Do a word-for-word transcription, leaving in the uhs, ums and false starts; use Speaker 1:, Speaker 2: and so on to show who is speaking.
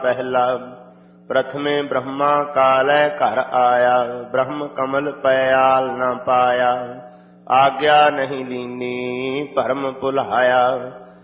Speaker 1: पहला प्रथमे ब्रह्मा कालै घर आया, ब्रह्म कमल पयाल न पाया। आज्ञा नहीं लीनी भरम भुलाया,